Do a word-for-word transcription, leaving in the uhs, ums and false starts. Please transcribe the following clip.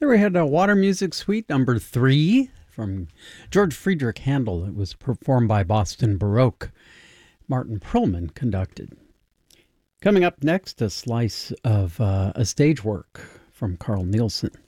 There we had a Water Music Suite number three from George Friedrich Handel. It was performed by Boston Baroque. Martin Perlman conducted. Coming up next, a slice of uh, a stage work from Carl Nielsen.